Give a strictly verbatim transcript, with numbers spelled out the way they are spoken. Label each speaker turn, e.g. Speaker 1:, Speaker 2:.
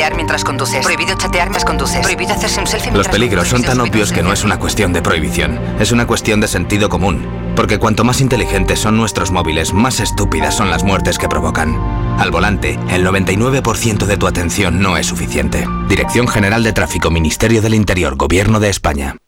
Speaker 1: chatear mientras conduces. Prohibido chatear mientras conduces. Prohibido hacerse un selfie
Speaker 2: Los
Speaker 1: mientras
Speaker 2: peligros son tan obvios que no es una cuestión de prohibición. Es una cuestión de sentido común. Porque cuanto más inteligentes son nuestros móviles, más estúpidas son las muertes que provocan. Al volante, el noventa y nueve por ciento de tu atención no es suficiente. Dirección General de Tráfico, Ministerio del Interior, Gobierno de España.